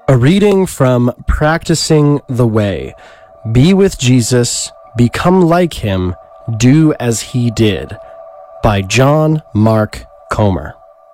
A reading from Practicing the Way. Be with Jesus, become like him, do as he did. By John Mark Comer.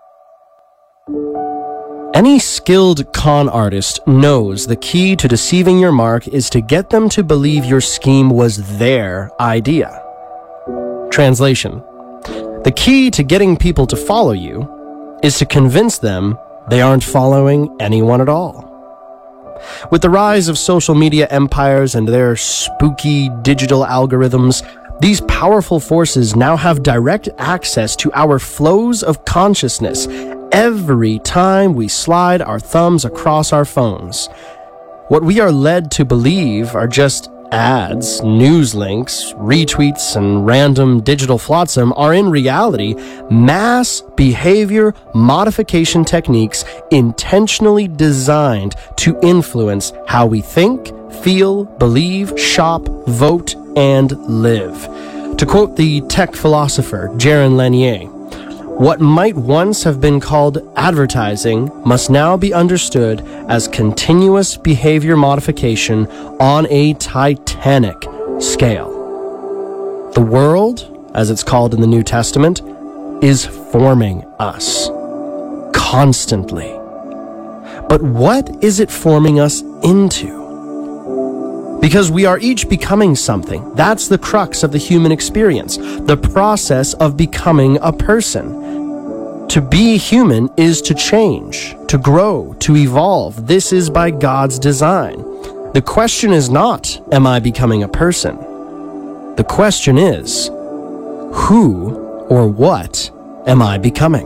Any skilled con artist knows the key to deceiving your mark is to get them to believe your scheme was their idea. Translation: the key to getting people to follow you is to convince them they aren't following anyone at all. With the rise of social media empires and their spooky digital algorithms, these powerful forces now have direct access to our flows of consciousness every time we slide our thumbs across our phones. What we are led to believe are just ads, news links, retweets, and random digital flotsam are in reality mass behavior modification techniques intentionally designed to influence how we think, feel, believe, shop, vote, and live. To quote the tech philosopher Jaron Lanier, what might once have been called advertising must now be understood as continuous behavior modification on a titanic scale. The world, as it's called in the New Testament, is forming us constantly. But what is it forming us into? Because we are each becoming something. That's the crux of the human experience, the process of becoming a person. To be human is to change, to grow, to evolve. This is by God's design. The question is not, am I becoming a person? The question is, who or what am I becoming?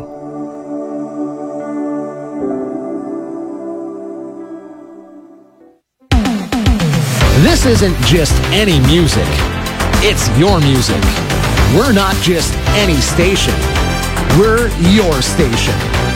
This isn't just any music. It's your music. We're not just any station. We're your station.